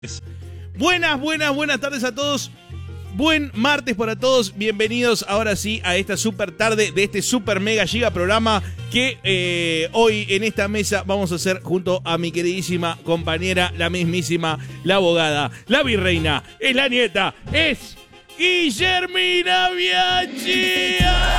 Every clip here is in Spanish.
Buenas tardes a todos. Buen martes para todos. Bienvenidos ahora sí a esta super tarde de este super mega giga programa que hoy en esta mesa vamos a hacer junto a mi queridísima compañera, la mismísima, la abogada, la virreina, es la nieta, es Guillermina Bianchi.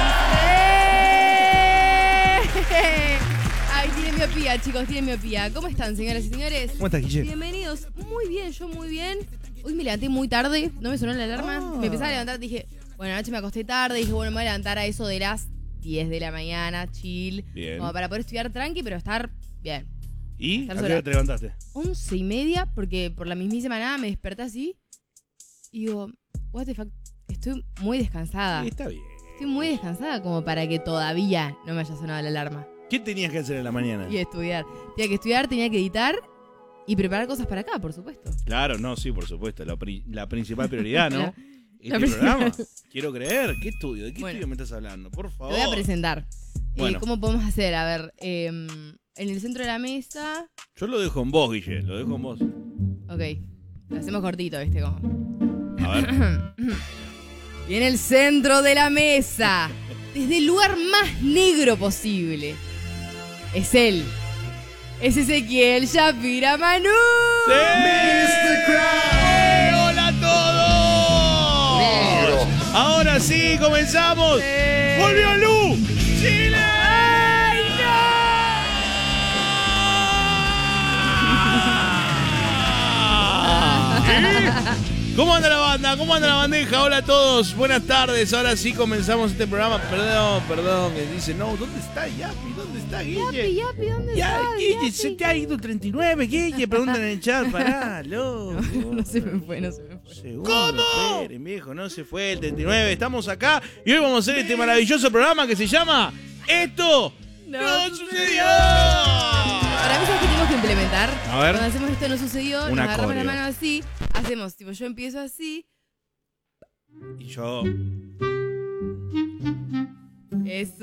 Ay, tiene miopía, chicos, tiene miopía. ¿Cómo están, señoras y señores? ¿Cómo estás, Guille? Bienvenidos. Muy bien, yo muy bien. Hoy me levanté muy tarde, no me sonó la alarma. Me empecé a levantar, dije, bueno, anoche me acosté tarde. Dije, bueno, me voy a levantar a eso de las 10 de la mañana, chill. Bien. Como para poder estudiar tranqui, pero estar bien. ¿Y Estar a qué sola. hora te levantaste? 11:30, porque por la mismísima nada me desperté así. Y digo, what the fuck, estoy muy descansada. Sí, está bien. Estoy muy descansada como para que todavía no me haya sonado la alarma. ¿Qué tenías que hacer en la mañana? Y estudiar. Tenía que estudiar, tenía que editar y preparar cosas para acá, por supuesto. Claro, no, sí, por supuesto. La principal prioridad, ¿no? La Este principal. programa. Quiero creer. ¿Qué estudio? ¿De qué Bueno. estudio me estás hablando? Por Te favor. voy a presentar. Bueno. ¿Cómo podemos hacer? A ver, en el centro de la mesa. Yo lo dejo en vos, Guille. Lo dejo en vos. Ok, lo hacemos cortito, ¿viste? Como. A ver. Y en el centro de la mesa, desde el lugar más negro posible, es él. Es Ezequiel Shapira Manu. ¡Sí! ¡Hola a todos! Ahora sí, comenzamos. ¡Volvió Lu! ¡Chile! ¡Ay, ¿Cómo anda la banda? ¿Cómo anda la bandeja? Hola a todos, buenas tardes. Ahora sí comenzamos este programa. Perdón, que dice, no, ¿dónde está Yapi? ¿Dónde está Guille? Yapi, ¿dónde Ya, está? Guille, Yapi? se te ha ido 39, Guille. Preguntan en el chat, pará, loco. No se me fue. Segundo, ¿cómo? Esperen, viejo, no se fue el 39. Estamos acá y hoy vamos a hacer este maravilloso programa que se llama Esto no sucedió. Para mí, ¿sabes qué tenemos que implementar? A ver. Cuando hacemos esto no sucedió, Una nos agarramos la coreo. mano así, hacemos, tipo, yo empiezo así, Y yo. eso.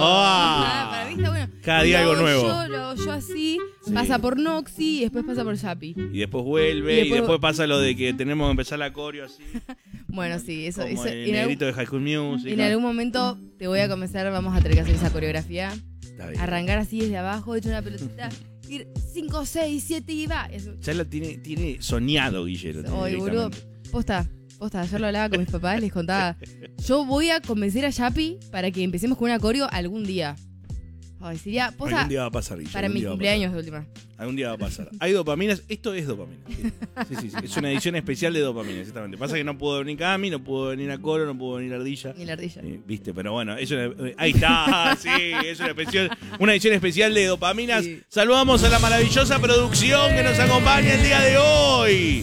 Ah. Para mí está bueno. Cada día Lo algo hago nuevo. Yo, lo hago yo así, Sí. pasa por Noxy y después pasa por Yapi. Y después vuelve, Y y después pasa lo de que tenemos que empezar la coreo así. Bueno, sí, eso. Como eso el negrito de High School Music. en algún momento te voy a convencer, vamos a tener que hacer esa coreografía. Está bien. Arrancar así desde abajo, echar una pelotita, ir 5, 6, 7 y va. Eso. Ya lo tiene soñado, Guillermo. Ay, boludo. Posta, ayer lo hablaba con mis papás, les contaba. Yo voy a convencer a Yapi para que empecemos con una coreo algún día. Ay, sería, posta, Algún día va a pasar, Guillermo. para mi cumpleaños de última. Algún día va a pasar. Hay dopaminas. Esto es dopamina. Sí. Es una edición especial de dopamina, exactamente. Pasa que no pudo venir Cami, no pudo venir a Coro, no pudo venir Ardilla. Ni la ardilla. Viste, pero bueno, ahí está, sí, es una edición especial de dopaminas. Sí. Saludamos a la maravillosa producción que nos acompaña el día de hoy.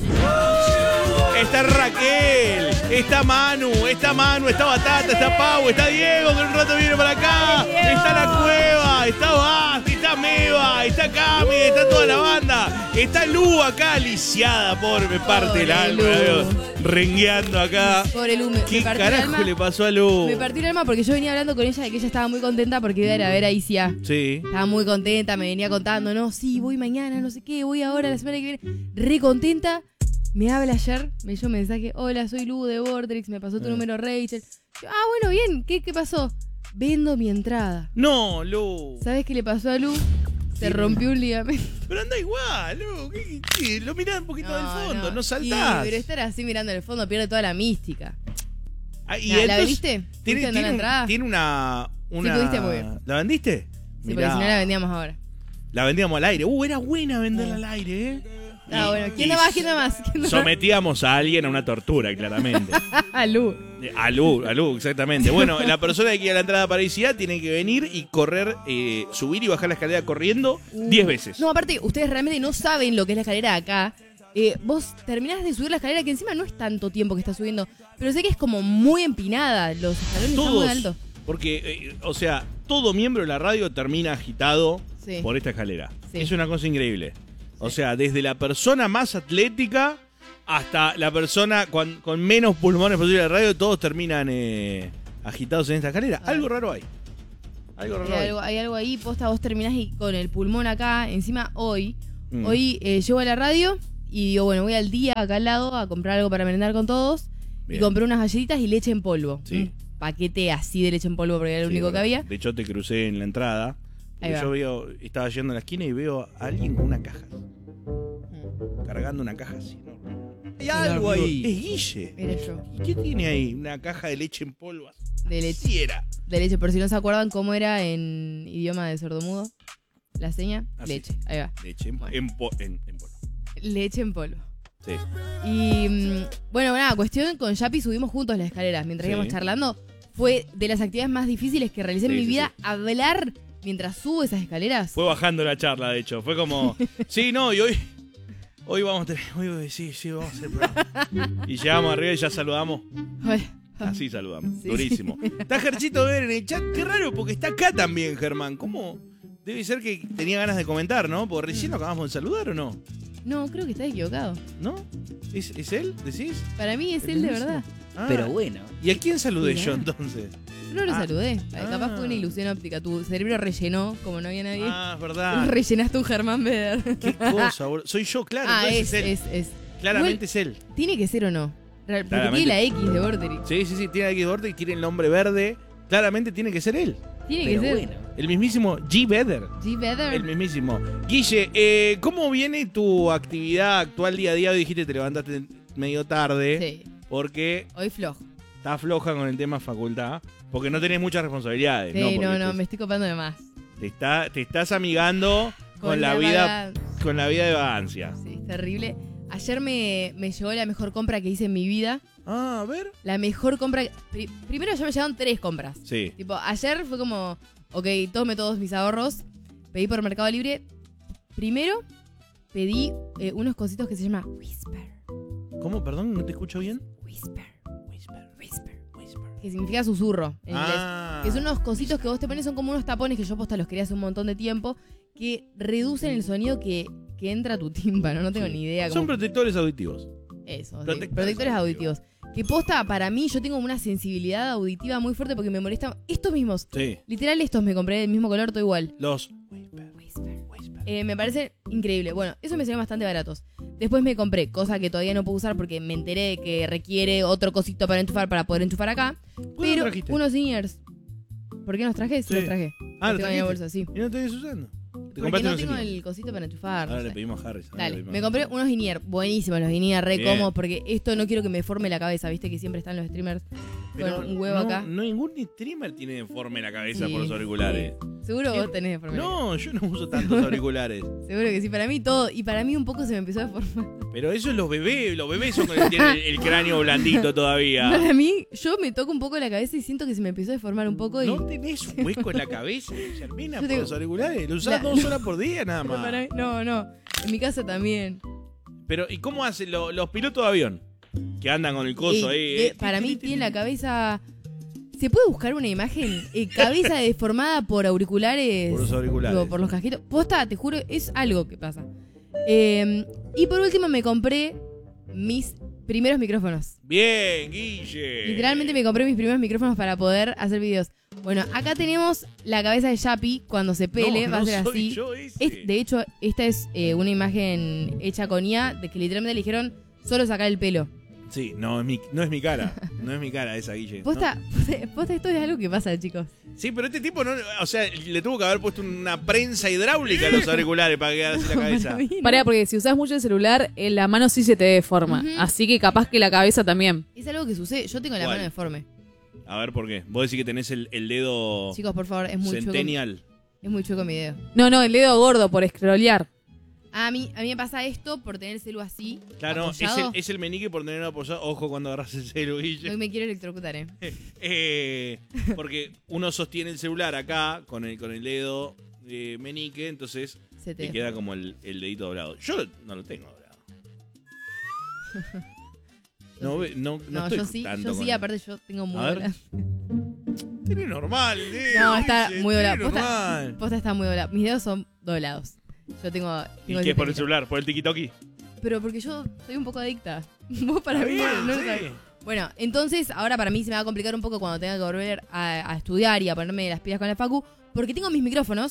Está Raquel, está Manu, está Batata, está Pau, está Diego, que en un rato viene para acá. ¡Ay, Diego! Está La Cueva, está Basti, está Meva, está Cami, está toda la banda. Está Lu acá, lisiada, pobre, me parte el Pobre alma, Lu. la veo rengueando acá. Pobre Lu, me ¿Qué partió el carajo alma. le pasó a Lu? Me partió el alma porque yo venía hablando con ella de que ella estaba muy contenta porque iba a ir a ver a ICA. Sí. Estaba muy contenta, me venía contando, no, sí, voy mañana, no sé qué, voy ahora, la semana que viene. Re contenta. Me habla ayer, me dio un mensaje, hola, soy Lu de Vortex, me pasó tu número Rachel. Yo, bueno, bien, ¿qué pasó? Vendo mi entrada. No, Lu. ¿Sabes qué le pasó a Lu? Se rompió un ligamento. Pero anda igual, Lu. ¿Qué? Lo mirás un poquito del fondo, no saltás. Sí, pero estar así mirando el fondo pierde toda la mística. Ah, y ¿La entonces, vendiste? Tiene, ¿Pudiste vender la entrada? tiene una... pudiste, muy bien. ¿La vendiste? Sí, porque si no la vendíamos ahora. La vendíamos al aire. Era buena venderla al aire, ¿eh? Bueno, ¿quién Y da más? ¿Quién da más? ¿Quién da más? Sometíamos a alguien a una tortura, claramente. A Lu. A Lu, exactamente. Bueno, la persona que quiera la entrada para ICA tiene que venir y correr, subir y bajar la escalera corriendo 10 veces. No, aparte, ustedes realmente no saben lo que es la escalera de acá. Vos terminás de subir la escalera, que encima no es tanto tiempo que estás subiendo, pero sé que es como muy empinada. Los escalones están muy altos. Porque, todo miembro de la radio termina agitado Sí. por esta escalera. Sí. Es una cosa increíble. O sea, desde la persona más atlética hasta la persona con menos pulmones posible de la radio, todos terminan agitados en esta escalera. Algo raro hay. Hay algo ahí, posta, vos terminás y con el pulmón acá. Encima hoy llego a la radio y digo, bueno, voy al día acá al lado a comprar algo para merendar con todos. Bien. Y compré unas galletitas y leche en polvo. Sí. Un paquete así de leche en polvo porque era lo único que había. De hecho, te crucé en la entrada. Ahí Porque va. yo estaba yendo a la esquina y veo a alguien con una caja. Cargando una caja así. Hay algo ahí. Es Guille. Era yo. ¿Y qué tiene ahí? Una caja de leche en polvo. De leche. Sí era. De leche, por si no se acuerdan cómo era en idioma de sordomudo. La seña, Ah, sí. leche. Ahí va. Leche en polvo. Leche en polvo. Sí. Y bueno, nada, cuestión con Yapi subimos juntos las escaleras mientras Sí. íbamos charlando. Fue de las actividades más difíciles que realicé en Sí, mi sí, vida, hablar mientras subo esas escaleras. Fue bajando la charla, de hecho. Fue como, sí, no, y hoy vamos a tener, sí, vamos a hacer programa. Y llegamos arriba y ya saludamos. Ay, Así saludamos. Sí. Durísimo. Está Gerchito Ver en el chat. Qué raro, porque está acá también, Germán. ¿Cómo? Debe ser que tenía ganas de comentar, ¿no? Porque recién lo acabamos de saludar, ¿o no? no, creo que estás equivocado. ¿No? ¿Es él? ¿Decís? Para mí es él de verdad. Ah, Pero bueno. ¿Y a quién saludé Mirá. yo entonces? Yo no lo Ah. saludé. Ah. Capaz fue una ilusión óptica. Tu cerebro rellenó, como no había nadie. Ah, es verdad. Rellenaste un Germán Beder. Qué cosa, boludo. Soy yo, claro. Ah, entonces es él. es. Claramente es él. Tiene que ser o no. Porque Claramente. tiene la X de Borderix. Sí, tiene aquí borde y tiene el nombre verde. Claramente tiene que ser él. Tiene Pero que ser. bueno. El mismísimo G. Vedder. G. Beder. El mismísimo. Guille, ¿cómo viene tu actividad actual día a día? Hoy dijiste te levantaste medio tarde. Sí. Porque Hoy flojo. estás floja con el tema facultad. Porque no tenés muchas responsabilidades. Sí, Porque no, me estoy copando de más. te estás amigando con la vida vaga- con la vida de vagancia. Sí, es terrible. Ayer me llegó la mejor compra que hice en mi vida. Ah, a ver. La mejor compra. Primero ya me llegaron 3 compras. Sí. Tipo, ayer fue como, ok, tome todos mis ahorros. Pedí por Mercado Libre. Primero pedí unos cositos que se llama Whisper. ¿Cómo? Perdón, ¿no te escucho bien? Whisper. Whisper. Whisper. Whisper. Que significa susurro en inglés. Ah. Que son unos cositos que vos te pones, son como unos tapones que yo posta los quería hace un montón de tiempo. Que reducen el sonido que entra a tu tímpano. No tengo Sí. ni idea Son cómo. protectores auditivos. Eso, sí, Protectores protectores auditivos. Que posta, para mí, yo tengo una sensibilidad auditiva muy fuerte porque me molesta. Estos mismos, Sí. literal, estos me compré del mismo color, todo igual. Los. Me parece increíble. Bueno, eso me salieron bastante baratos. Después me compré, cosa que todavía no puedo usar porque me enteré de que requiere otro cosito para enchufar para poder enchufar acá. Pero trajiste? unos in-ears. ¿Por qué nos traje? Sí, Sí. los traje. Ah, Los ¿lo tengo en la trajiste? bolsa, sí. ¿Y no te estás usando? Te Porque no unos tengo in-ear. el cosito para enchufar. no Ahora sé. le pedimos a Harris. ahora le Dale, pedimos me a compré Harris. unos in-ear, buenísimos los in-ear, re Bien. cómodos, porque esto no quiero que me deforme la cabeza, viste que siempre están los streamers Pero con un huevo no, acá. No, ningún streamer tiene deforme la cabeza Sí. por los auriculares. Seguro ¿Qué? vos tenés deforme. No, yo no uso tantos auriculares. Seguro que sí, para mí todo, y para mí un poco se me empezó a deformar. Pero eso es los bebés son los que tienen el cráneo blandito todavía. Para mí, yo me toco un poco la cabeza y siento que se me empezó a deformar un poco y... ¿No tenés un hueco en la cabeza, Germina, Yo por tengo- los auriculares? Lo usás La- 2 horas por día nada Pero más. para mí- no, en mi casa también. Pero, ¿y cómo hacen los pilotos de avión? Que andan con el coso Y, ahí. para mí tiene la cabeza... ¿Se puede buscar una imagen? Cabeza deformada por auriculares. Por los auriculares. Digo, por los casquitos. Posta, te juro, es algo que pasa. Y por último me compré mis primeros micrófonos. Bien, Guille. Literalmente me compré mis primeros micrófonos para poder hacer videos. Bueno, acá tenemos la cabeza de Yapi cuando se pele, No, va a no ser soy así. yo ese. De hecho, esta es una imagen hecha con IA de que literalmente le dijeron solo sacar el pelo. Sí, no es mi cara. No es mi cara esa, Guille. ¿no? Posta, esto es algo que pasa, chicos. Sí, pero este tipo no. O sea, le tuvo que haber puesto una prensa hidráulica a los auriculares para que quedara así la cabeza. Para mí no. Pará, porque si usás mucho el celular, en la mano sí se te deforma. Ujú. Así que capaz que la cabeza también. Es algo que sucede. Yo tengo la ¿Cuál? mano deforme. A ver, ¿por qué? Vos decís que tenés el dedo Chicos, por favor, es muy chueco. centennial. Es muy chueco mi dedo. No, el dedo gordo por scrollear. A mí me pasa esto por tener el celu así. Claro, apoyado. es el menique por tenerlo apoyado. Ojo cuando agarras el celu, Hoy Guille. me quiero electrocutar, Porque uno sostiene el celular acá con el dedo menique, entonces Se te te... queda como el dedito doblado. Yo no lo tengo doblado. No, no No, estoy yo sí, tanto yo sí, con- aparte yo tengo muy A ver. doblado. Tenés normal, No, está muy doblado. tenés Posta, normal. posta está muy doblado. Mis dedos son doblados. Yo tengo ¿Y ese qué? ¿Por el temita. celular? ¿Por el tiki-toki? Pero porque yo soy un poco adicta. Vos para mí Está bien, no lo sí. sabés. Bueno, entonces ahora para mí se me va a complicar un poco cuando tenga que volver a estudiar y a ponerme las pilas con la facu, porque tengo mis micrófonos.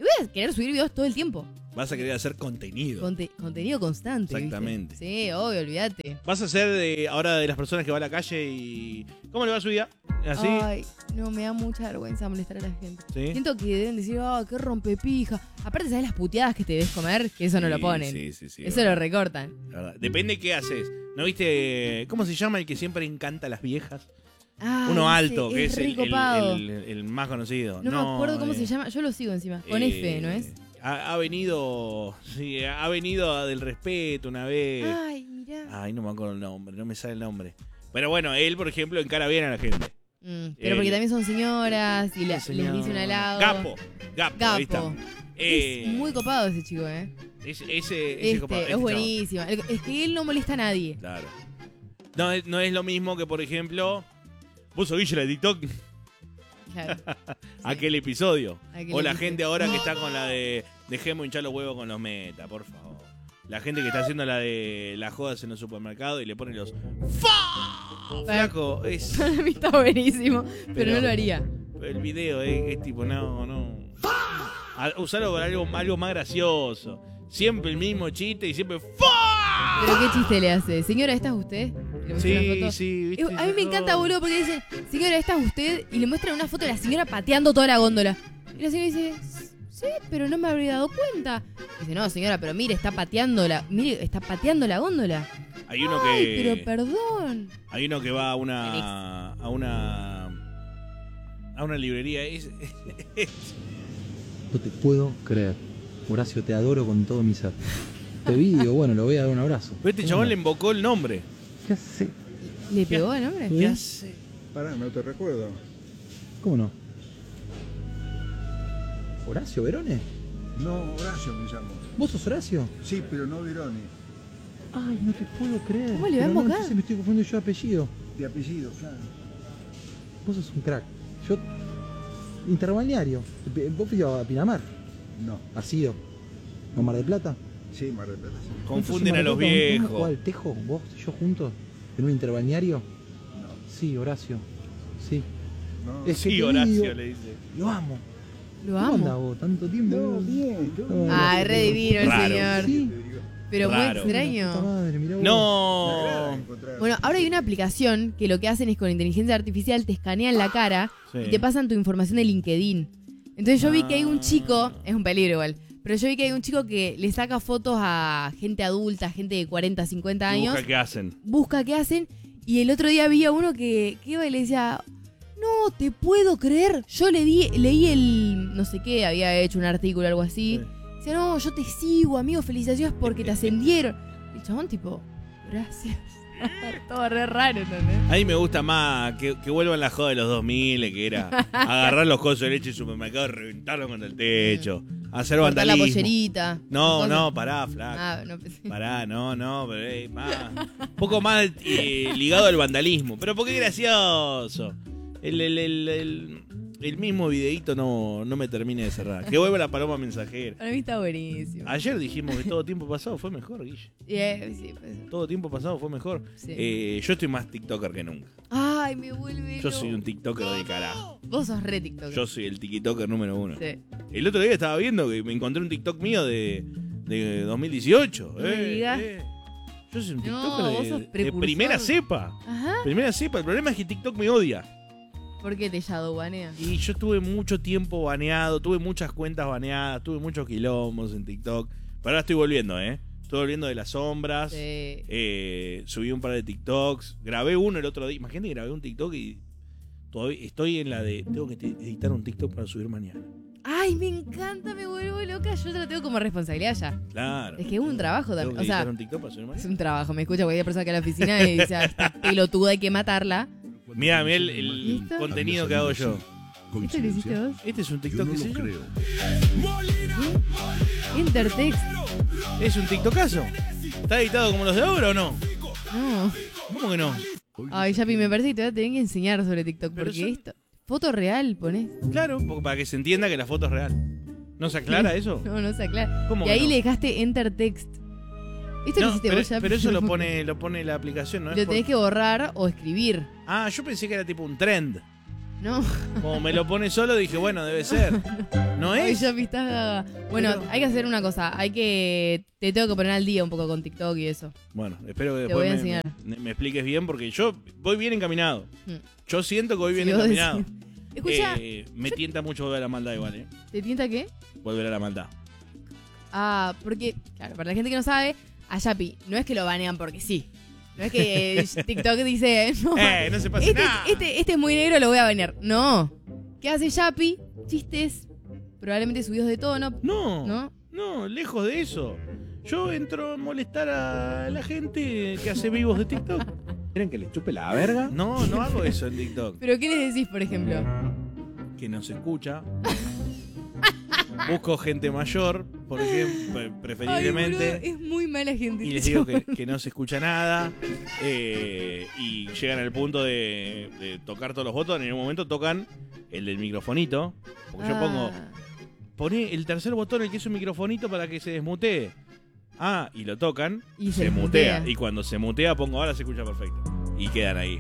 Y voy a querer subir videos todo el tiempo. Vas a querer hacer contenido. Contenido constante. Exactamente. ¿Viste? Sí, obvio, olvídate. Vas a ser ahora de las personas que va a la calle y... ¿Cómo le va su día? ¿Así? Ay, no, me da mucha vergüenza molestar a la gente. ¿Sí? Siento que deben decir, qué rompepija. Aparte, ¿sabes las puteadas que te ves comer? Que eso no lo ponen. Sí. Eso lo recortan. Verdad. Depende qué haces. ¿No viste? ¿Cómo se llama el que siempre encanta a las viejas? Ay, Uno alto, que es re copado. el más conocido. No me acuerdo cómo se llama. Yo lo sigo encima. Con F, ¿no es? Ha venido del respeto una vez. Ay, mirá. Ay, no me acuerdo el nombre, no me sale el nombre. Pero bueno, él, por ejemplo, encara bien a la gente. Pero porque también son señoras y les dice un halago. Gapo, ahí está. Es muy copado ese chico, ¿eh? Ese copado, es buenísimo. Es que él no molesta a nadie. Claro. No es lo mismo que, por ejemplo, vos oíste la de TikTok. Claro. Aquel episodio. O la episodio. gente ahora que está con la de dejemos hinchar los huevos con los meta, por favor. La gente que está haciendo la de las jodas en los supermercados y le pone los ¡Fa! Flaco, es. Para mí está buenísimo, pero no lo haría. El video es tipo, no. Usarlo para algo más gracioso. Siempre el mismo chiste y siempre ¡Fa! ¿Pero qué chiste le hace? Señora, ¿esta es usted? Y le muestra una foto. Sí, ¿viste? A mí me encanta, boludo, porque dice, señora, ¿esta es usted? Y le muestran una foto de la señora pateando toda la góndola. Y la señora dice, sí, pero no me habría dado cuenta. Dice, no, señora, pero mire, está pateando la góndola. Hay uno Ay, que. pero perdón. Hay uno que va a una librería. No te puedo creer. Horacio, te adoro con todo mi ser. Te vi y digo, bueno, le voy a dar un abrazo. Pero este chabón le invocó el nombre. ¿Qué hace? ¿Le pegó el nombre? ¿Qué hace? Pará, no te recuerdo. ¿Cómo no? ¿Horacio Verone? No, Horacio me llamo. ¿Vos sos Horacio? Sí, pero no Veroni. Ay, no te puedo creer. ¿Cómo le va a Pero no, invocar? entonces me estoy confundiendo yo de apellido. De apellido, claro. Vos sos un crack. Yo... Interbalneario. ¿Vos fuiste a Pinamar? No. ¿Has ido? ¿A Mar del Plata? Sí, Mar del Plata, sí. Confunden a los ¿Vamos a viejos. jugar al tejo? ¿Vos y yo juntos? ¿En un interbalneario? No. Sí, Horacio. Sí. No. Es que Sí, te Horacio digo, le dice. Lo amo. Lo ¿Cómo andás amo. vos? ¿Tanto tiempo? No, bien. todo bien. Ay, re divino el Raro. señor. Sí. Te digo. Pero muy Raro. Puta extraño. madre, mirá vos. Me agrada No. encontrar- Bueno, ahora hay una aplicación que lo que hacen es con inteligencia artificial te escanean la cara Sí. y te pasan tu información de LinkedIn. Entonces yo vi que hay un chico, es un peligro igual, pero yo vi que hay un chico que le saca fotos a gente adulta, gente de 40, 50 años, Busca qué hacen. busca qué hacen, y el otro día vi a uno que iba y le decía, no te puedo creer, yo leí el, no sé qué, había hecho un artículo o algo así, decía, no, yo te sigo, amigo, felicitaciones porque te ascendieron. Y el chabón tipo, gracias. Todo re raro, ¿entendés? A mí me gusta más que vuelvan la joda de los 2000, que era agarrar los cosos de leche en el supermercado y reventarlos contra el techo. Hacer Cortar la vandalismo. pollerita. No, cosas. no, pará, flaco. Ah, no pensé. Pará, no, pero más. Un poco más ligado al vandalismo. Pero porque gracioso. El mismo videíto no me termina de cerrar. Que vuelva la paloma mensajera. Para mí está buenísimo. Ayer dijimos que todo tiempo pasado fue mejor, Guille. Sí, pues. Todo tiempo pasado fue mejor. Sí. Yo estoy más TikToker que nunca. Ay, me vuelve. Yo loco. soy un TikToker de carajo. Vos sos re TikTok. Yo soy el TikToker número 1. Sí. El otro día estaba viendo que me encontré un TikTok mío de 2018. No me digas. Yo soy un No, TikToker vos sos de precursor. primera cepa. Ajá. Primera cepa. El problema es que TikTok me odia. ¿Por qué te shadowbanea? Y yo tuve mucho tiempo baneado, tuve muchas cuentas baneadas, tuve muchos quilombos en TikTok. Pero ahora estoy volviendo, Estoy volviendo de las sombras. Sí. Subí un par de TikToks. Grabé uno el otro día. Imagínate que grabé un TikTok y todavía estoy en la de tengo que editar un TikTok para subir mañana. Ay, me encanta, me vuelvo loca. Yo te lo tengo como responsabilidad ya. Claro. Es que es un trabajo Tengo también. que O sea, editar un TikTok para subir es mañana. un trabajo. Me escucha cualquier persona que va a la oficina y dice, "Ah, esta pelotuda hay que matarla". Mira el ¿Listo? contenido que hago yo. ¿Esto lo hiciste vos? Este es un TikTok que hice yo. Intertext. ¿Es un TikTokazo? ¿Está editado como los de ahora o no? No. ¿Cómo que no? Ay, Yapi, me parece que te voy a tener que enseñar sobre TikTok. Pero Porque son- esto. Foto real, ponés. Claro, para que se entienda que la foto es real. ¿No se aclara eso? No, no se aclara. ¿Cómo Y que ahí no? le dejaste enter text. Esto lo No, hiciste pero, vos ya. pero eso lo pone la aplicación, ¿no? Lo Es por- tenés que borrar o escribir. Ah, yo pensé que era tipo un trend. No, Como me lo pone solo, dije, bueno, debe ser. ¿No ay, es? Yapi, estás gaga. Bueno, Pero- hay que hacer una cosa. Te tengo que poner al día un poco con TikTok y eso. Bueno, espero que Te voy a después enseñar. me expliques bien, porque yo voy bien encaminado. Mm. Yo siento que voy bien Si vos encaminado. decís- Escucha, Me tienta mucho volver a la maldad igual, ¿eh? ¿te tienta qué? Volver a la maldad. Ah, porque, claro, para la gente que no sabe, a Yapi no es que lo banean porque sí. No es que TikTok dice, no, No se pasa nada. este es muy negro, lo voy a banear. No. ¿Qué hace Yapi? Chistes, probablemente subidos de tono, No, ¿no? no, lejos de eso. Yo entro a molestar a la gente que hace vivos de TikTok. ¿Quieren que les chupe la verga? No, no hago eso en TikTok. ¿Pero qué les decís, por ejemplo? Que no se escucha. Busco gente mayor, por ejemplo, Ay, preferiblemente. boludo, es muy mala gente. Y les digo que no se escucha nada. Y llegan al punto de tocar todos los botones. En un momento tocan el del microfonito. Porque yo pongo, poné el tercer botón, el que es un microfonito, para que se desmutee. Ah, y lo tocan, Y se se mutea. mutea. Y cuando se mutea, pongo ahora se escucha perfecto. Y quedan ahí.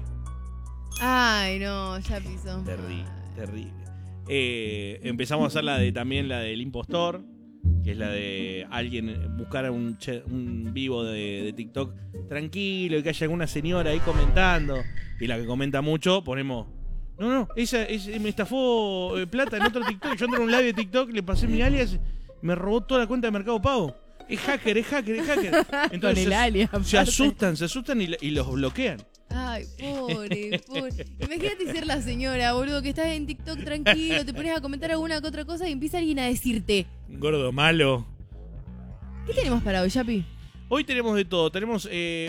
Ay, no, Yapi son Terrible, mal. terrible. Empezamos a hacer también la del impostor, que es la de alguien buscar un vivo de TikTok tranquilo y que haya alguna señora ahí comentando. Y la que comenta mucho, ponemos. No, esa me estafó plata en otro TikTok. Yo entré en un live de TikTok, le pasé mi alias, me robó toda la cuenta de Mercado Pago. Es hacker. Entonces Con el alias, se aparte. asustan y los bloquean. Ay, pobre. Imagínate ser la señora, boludo, que estás en TikTok tranquilo, te pones a comentar alguna que otra cosa y empieza alguien a decirte. Gordo malo. ¿Qué tenemos para hoy, Yapi? Hoy tenemos de todo. Tenemos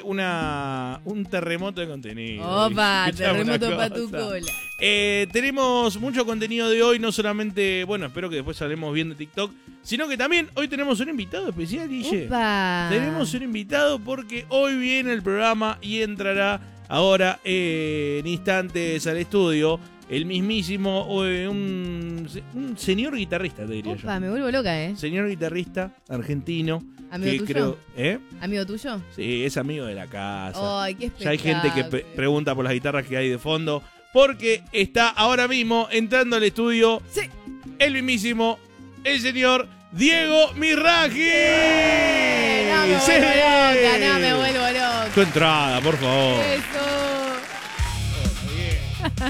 un terremoto de contenido. Opa, Escuchame una terremoto para tu cosa. cola. Tenemos mucho contenido de hoy, no solamente, bueno, espero que después hablemos bien de TikTok, sino que también hoy tenemos un invitado especial, Guille. Opa. Tenemos un invitado porque hoy viene el programa y entrará ahora en instantes al estudio el mismísimo, un señor guitarrista, te diría Opa, yo. me vuelvo loca, ¿eh? Señor guitarrista argentino. ¿Amigo que tuyo? creo, ¿Amigo tuyo? Sí, es amigo de la casa. Ay, qué Ya hay gente que espectáculo. pregunta por las guitarras que hay de fondo. Porque está ahora mismo entrando al estudio Sí. el mismísimo, el señor Diego Mirraji. No me ¡Sí! vuelvo loca, no me vuelvo loca. Tu entrada, por favor. Eso.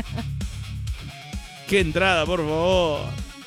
Qué entrada, por favor.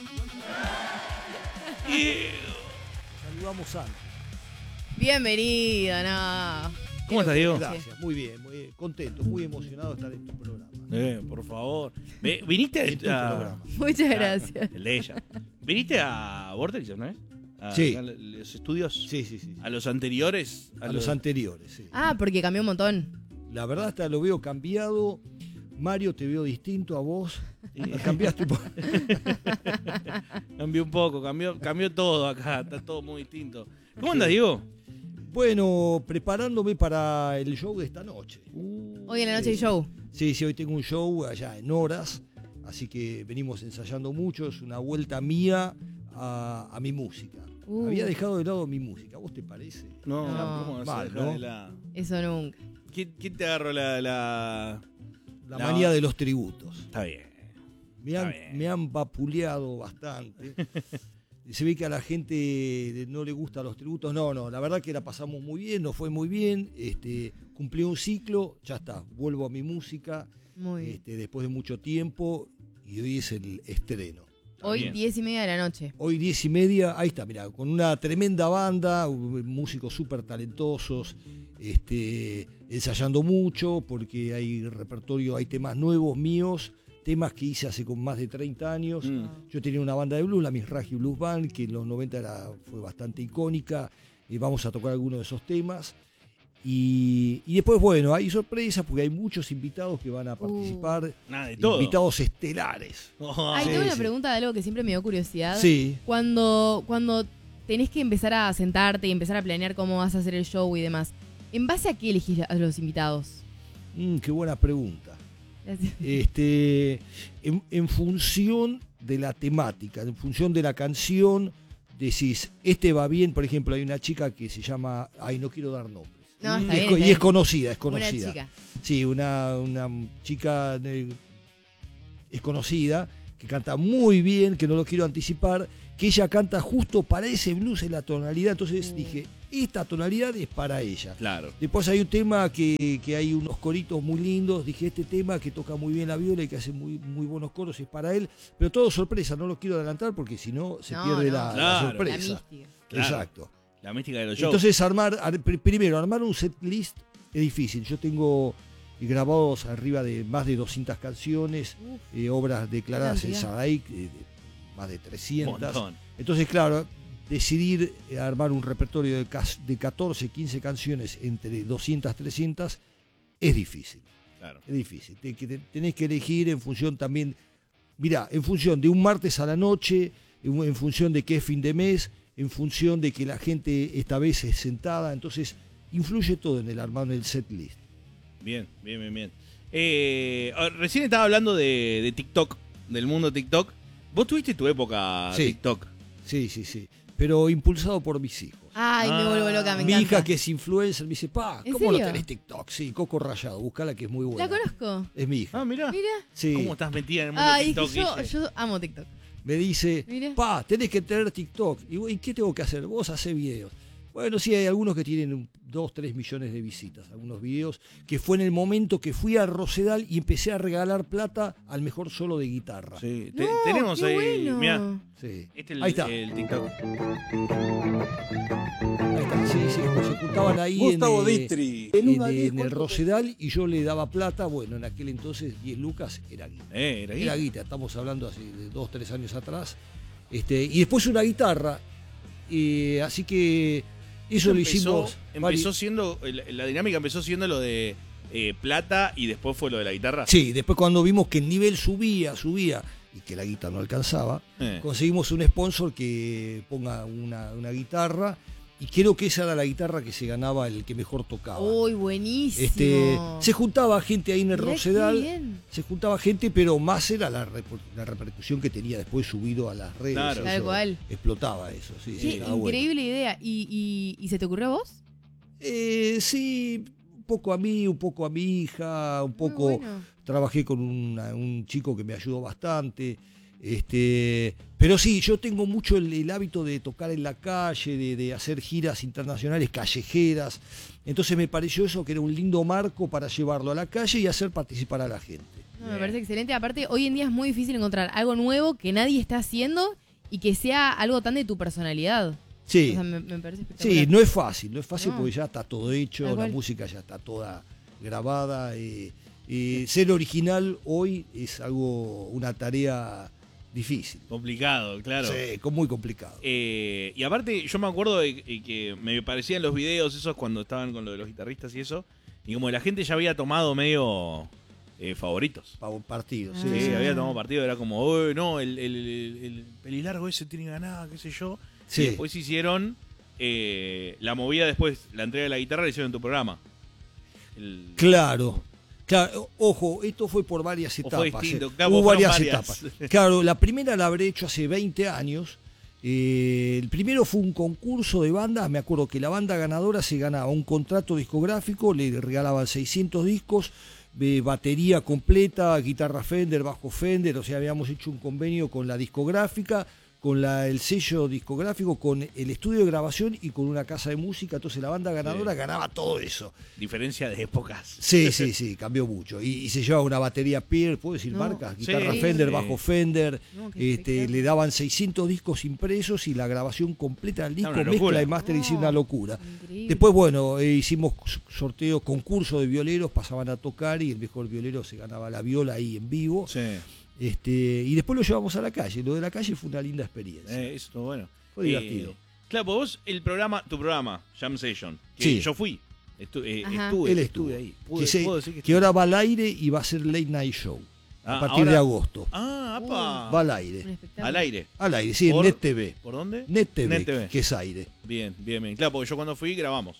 Saludamos a. Bienvenido, no. ¿Cómo estás, Diego? Gracias, muy bien, muy contento, muy emocionado de estar en tu programa. Por favor. ¿Viniste En tu programa. Muchas gracias. El de ella. ¿Viniste a Vortex una vez? Sí. A los estudios. Sí, sí, sí. A los anteriores. A los anteriores, sí. Ah, porque cambió un montón. La verdad hasta lo veo cambiado. Mario, te veo distinto a vos. Cambiaste un poco. Cambió un poco, cambió todo acá, está todo muy distinto. ¿Cómo andas, Diego? Bueno, preparándome para el show de esta noche. Hoy en la noche hay show. Sí, sí, hoy tengo un show allá en Horas, así que venimos ensayando mucho, es una vuelta mía a mi música. Había dejado de lado mi música, ¿a vos te parece? No, No. ¿cómo vas a Mal, dejar ¿no? de lado? Eso nunca. ¿Quién te agarró la...? La No. manía de los tributos. Está bien. Me bien. han vapuleado bastante. Se ve que a la gente no le gustan los tributos. No, la verdad que la pasamos muy bien, nos fue muy bien. Cumplí un ciclo, ya está, vuelvo a mi música Muy bien. después de mucho tiempo y hoy es el estreno. Hoy bien. 10:30 de la noche. Hoy 10:30, ahí está, mirá, con una tremenda banda, músicos súper talentosos, ensayando mucho porque hay repertorio, hay temas nuevos míos, temas que hice hace con más de 30 años. Yo tenía una banda de blues, la Misraji Blues Band, que en los 90 fue bastante icónica, y vamos a tocar algunos de esos temas. Y después, bueno, hay sorpresas porque hay muchos invitados que van a participar, Nada de todo. invitados estelares. Ay, sí, tengo una sí. pregunta de algo que siempre me dio curiosidad. Sí. Cuando tenés que empezar a sentarte y empezar a planear cómo vas a hacer el show y demás, ¿en base a qué elegís a los invitados? Qué buena pregunta. En función de la temática, en función de la canción, decís, va bien. Por ejemplo, hay una chica que se llama, no quiero dar nombres. No, está Y bien, es, está y bien. es conocida, es Una conocida. chica. Sí, una chica es conocida, que canta muy bien, que no lo quiero anticipar, que ella canta justo para ese blues en la tonalidad. Entonces dije, esta tonalidad es para ella. Claro. Después hay un tema que hay unos coritos muy lindos. Dije, este tema que toca muy bien la viola y que hace muy, muy buenos coros es para él. Pero todo sorpresa, no lo quiero adelantar porque si no se pierde la Claro. sorpresa. La mística. Claro. Exacto. La mística de los shows. Entonces primero, armar un set list es difícil. Yo tengo grabados arriba de más de 200 canciones, obras declaradas en cantidad. Sadaic, más de Un 300. montón. Entonces, claro, decidir armar un repertorio de 14, 15 canciones entre 200, 300 es difícil. Claro. Es difícil. Tenés que elegir en función también, mirá, en función de un martes a la noche, en función de qué es fin de mes, en función de que la gente esta vez es sentada. Entonces, influye todo en el armado del set list. Bien. Recién estaba hablando de TikTok, del mundo TikTok. Vos tuviste tu época Sí. TikTok. Sí. Pero impulsado por mis hijos. Ay, me vuelvo loca, me Mi encanta. hija, que es influencer, me dice, pa, ¿En ¿cómo no serio? tenés TikTok? Sí, Coco Rayado, buscala que es muy buena. ¿La conozco? Es mi hija. Ah, mirá. Mira. Sí. ¿Cómo estás metida en el mundo Ay, TikTok? yo, Guille? yo amo TikTok. Me dice, Mira. pa, tenés que tener TikTok. ¿Y qué tengo que hacer? Vos hacés videos. Bueno, sí, hay algunos que tienen 2, 3 millones de visitas, algunos videos, que fue en el momento que fui a Rosedal y empecé a regalar plata al mejor solo de guitarra. Sí, No, tenemos qué ahí. bueno. Mirá, Sí. este es Ahí está. el TikTok. Ahí está, sí, se juntaban ahí Gustavo en Ditri. en el Rosedal y yo le daba plata. Bueno, en aquel entonces 10 lucas era guita. Era ahí. Era guita, estamos hablando hace de 2, 3 años atrás. Y después una guitarra. Así que eso lo hicimos. Empezó siendo, la dinámica empezó siendo lo de plata y después fue lo de la guitarra. Sí, después cuando vimos que el nivel subía y que la guitarra no alcanzaba, conseguimos un sponsor que ponga una guitarra. Y creo que esa era la guitarra que se ganaba el que mejor tocaba. Uy, buenísimo. Se juntaba gente ahí en el Mirá qué Rosedal, bien. se juntaba gente, pero más era la repercusión que tenía después subido a las redes. Claro. Tal Eso, cual. explotaba eso, sí. Qué estaba bueno. increíble idea. ¿Y se te ocurrió a vos? Sí, un poco a mí, un poco a mi hija, un Muy poco bueno. trabajé con un chico que me ayudó bastante. Pero sí, yo tengo mucho el hábito de tocar en la calle, de hacer giras internacionales callejeras. Entonces me pareció eso que era un lindo marco para llevarlo a la calle y hacer participar a la gente. No, me parece excelente. Aparte, hoy en día es muy difícil encontrar algo nuevo que nadie está haciendo y que sea algo tan de tu personalidad. Sí, O sea, me parece espectacular. sí, no es fácil No. porque ya está todo hecho, Tal la cual. música ya está toda grabada. Ser original hoy es una tarea difícil. Complicado, claro. Sí, muy complicado. Y aparte, yo me acuerdo de que me parecían los videos esos cuando estaban con lo de los guitarristas y eso. Y como la gente ya había tomado medio favoritos. Para un partido, Ah. sí. Sí, sí. había tomado partido, era como, "Uy, no, el pelilargo ese tiene ganada, qué sé yo". Sí. Y después hicieron la movida después, la entrega de la guitarra la hicieron en tu programa. Claro. Claro, ojo, esto fue por varias O fue etapas. distinto, claro, Hubo fueron varias varias. etapas. Claro, la primera la habré hecho hace 20 años. El primero fue un concurso de bandas. Me acuerdo que la banda ganadora se ganaba un contrato discográfico, le regalaban 600 discos, batería completa, guitarra Fender, bajo Fender. O sea, habíamos hecho un convenio con la discográfica, con el sello discográfico, con el estudio de grabación y con una casa de música. Entonces la banda ganadora ganaba todo eso. Diferencia de épocas. Sí, cambió mucho. Y se llevaba una batería Pierre, ¿puedo decir No. marcas? Guitarra Sí, Fender, sí. bajo Fender. No, qué espectáculo. Le daban 600 discos impresos y la grabación completa del disco, Una mezcla locura. y master, hicieron una locura. Increíble. Después, bueno, hicimos sorteos, concurso de violeros, pasaban a tocar y el mejor violero se ganaba la viola ahí en vivo. Sí. Y después lo llevamos a la calle. Lo de la calle fue una linda experiencia. Eso estuvo bueno. Fue divertido. Claro, pues vos, tu programa, Jam Session, que Sí. yo fui. Ajá. Él estuvo. ahí. Que decir que ahora va al aire y va a ser Late Night Show. Ah, A partir ahora- de agosto. apa. Va al Un aire. espectáculo. Al aire. Al aire, sí, ¿Por- en Net TV. ¿Por dónde? Net TV, Net TV. que es aire. Bien. Claro, porque yo cuando fui grabamos.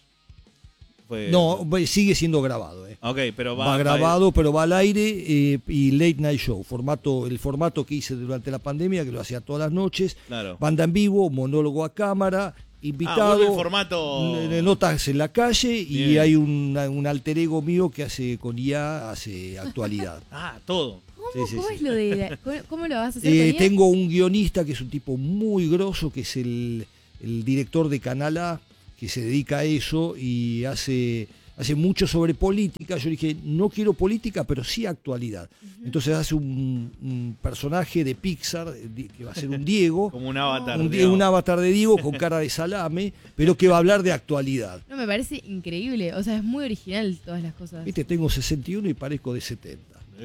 No, sigue siendo grabado. Ok, pero Va grabado, pero va al aire y Late Night Show. El formato que hice durante la pandemia, que lo hacía todas las noches. Claro. Banda en vivo, monólogo a cámara, invitado. vuelve el formato. Notas en la calle y Bien. hay un alter ego mío que hace con IA, hace actualidad. Todo. ¿Cómo es lo de cómo lo vas a hacer? Tania? Tengo un guionista que es un tipo muy grosso, que es el director de Canal A, que se dedica a eso y hace mucho sobre política. Yo dije, no quiero política, pero sí actualidad. Entonces hace un personaje de Pixar, que va a ser un Diego. Como un avatar. Un avatar de Diego con cara de salame, pero que va a hablar de actualidad. No, me parece increíble. O sea, es muy original todas las cosas. Viste, tengo 61 y parezco de 70.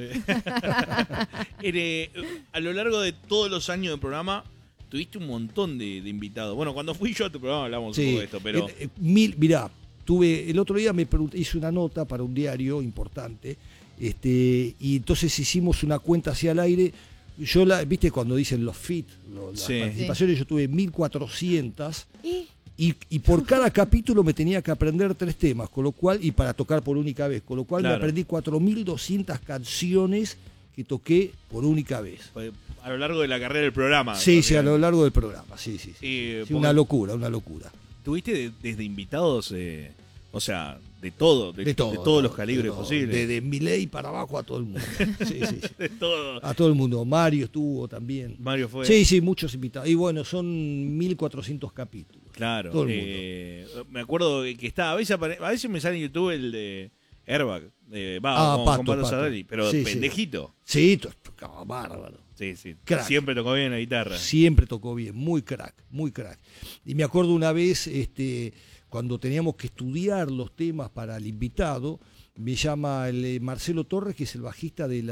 A lo largo de todos los años de programa, tuviste un montón de invitados. Bueno, cuando fui yo a tu programa hablamos un poco de esto, pero... Mirá, el otro día hice una nota para un diario importante, y entonces hicimos una cuenta hacia el aire. Viste cuando dicen los feed, las participaciones, yo tuve 1400 y por cada capítulo me tenía que aprender 3 temas, con lo cual, y para tocar por única vez, con lo cual me aprendí 4200 canciones que toqué por única vez. A lo largo de la carrera del programa. Sí, a lo largo del programa, sí, una locura. ¿Tuviste desde invitados, o sea, de todos los calibres posibles? Desde Milei para abajo a todo el mundo. Sí. De todo. A todo el mundo. Mario estuvo también. Mario fue. Sí, muchos invitados. Y bueno, son 1400 capítulos. Claro. Todo el mundo. Me acuerdo que está, a veces me sale en YouTube el de Airbag. Con Pato Sardelli, pero pendejito. Sí, bárbaro. Sí. Crack. Siempre tocó bien la guitarra. Siempre tocó bien, muy crack. Y me acuerdo una vez, cuando teníamos que estudiar los temas para el invitado, me llama el Marcelo Torres, que es el bajista del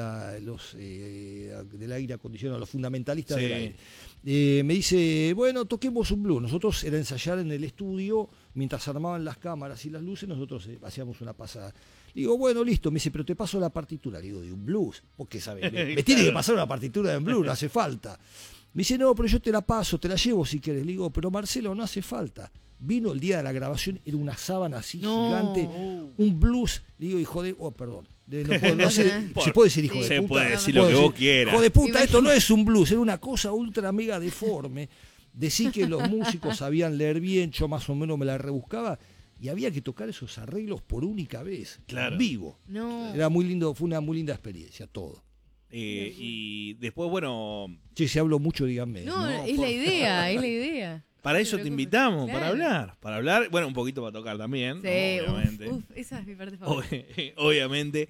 aire acondicionado, los fundamentalistas del aire. Me dice, bueno, toquemos un blues. Nosotros era ensayar en el estudio, mientras armaban las cámaras y las luces, nosotros hacíamos una pasada. Digo, bueno, listo. Me dice, pero te paso la partitura. Le digo, de un blues. Porque, ¿sabes? Me tiene que pasar una partitura de un blues, no hace falta. Me dice, no, pero yo te la paso, te la llevo si quieres. Le digo, pero Marcelo, no hace falta. Vino el día de la grabación, era una sábana así gigante, un blues. Le digo, hijo de... perdón. ¿Se puede decir hijo de puta? Se puede decir lo que vos quieras. Hijo de puta, esto no es un blues, era una cosa ultra mega deforme. Decir que los músicos sabían leer bien, yo más o menos me la rebuscaba. Y había que tocar esos arreglos por única vez, en vivo. No. Era muy lindo, fue una muy linda experiencia, todo. Y después, bueno... Che, si hablo mucho, díganme. No, es la idea. Para eso te invitamos, claro. para hablar. Bueno, un poquito para tocar también, sí, obviamente. Esa es mi parte favorita. Obviamente.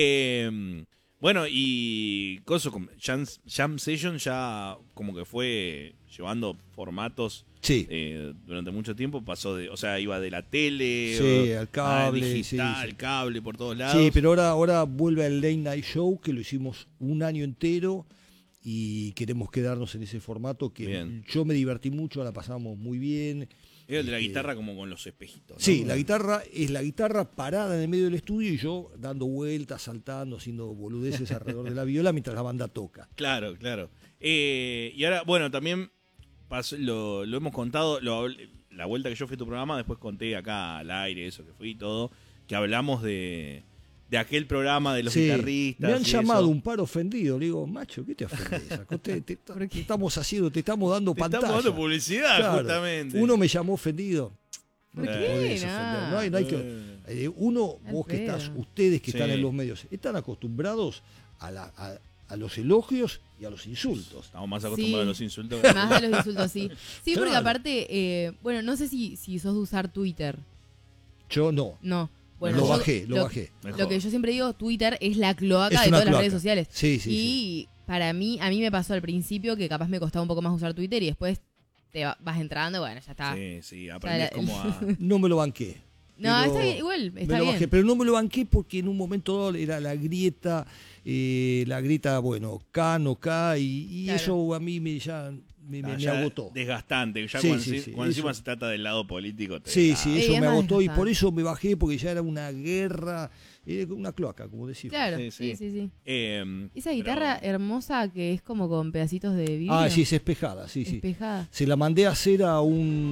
Bueno, y Jam Session ya como que fue llevando formatos durante mucho tiempo. Pasó iba de la tele al cable, digital, cable por todos lados. Sí, pero ahora vuelve el Late Night Show, que lo hicimos un año entero y queremos quedarnos en ese formato que yo me divertí mucho, la pasamos muy bien. Era el de la guitarra como con los espejitos, ¿no? Sí, la guitarra es la guitarra parada en el medio del estudio y yo dando vueltas, saltando, haciendo boludeces alrededor de la viola mientras la banda toca. Claro. Y ahora, bueno, también lo hemos contado, la vuelta que yo fui a tu programa, después conté acá al aire, eso que fui y todo, que hablamos de aquel programa de los guitarristas. Me han llamado un par ofendido. Le digo, macho, ¿qué te ofendes? Te estamos dando pantalla. Estamos dando publicidad, justamente. Uno me llamó ofendido. ¿Por qué? No hay que... ustedes que están en los medios, están acostumbrados a los elogios y a los insultos. Estamos más acostumbrados a los insultos. Más a los insultos, sí. Sí, claro. Porque aparte, no sé si sos de usar Twitter. Yo no. No. Bueno, lo bajé. Lo que yo siempre digo, Twitter es la cloaca de todas las redes sociales. Sí. Para mí, a mí me pasó al principio que capaz me costaba un poco más usar Twitter y después te vas entrando, bueno, ya está. Sí, aprendés como a... No me lo banqué. No, está bien, igual, está bien. Bajé, pero no me lo banqué porque en un momento dado era la grieta, bueno, K, no K, y claro. Eso a mí me agotó. Desgastante, ya cuando encima se trata del lado político. Eso me agotó y por eso me bajé, porque ya era una guerra, una cloaca, como decís. Claro, sí. Esa guitarra hermosa que es como con pedacitos de vidrio. Sí, es espejada, Espejada. Se la mandé a hacer a